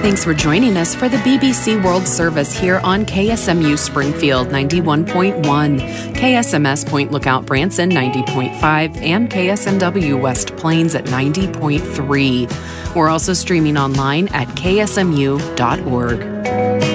Thanks for joining us for the BBC World Service here on KSMU Springfield 91.1, KSMS Point Lookout Branson 90.5, and KSMW West Plains at 90.3. We're also streaming online at ksmu.org.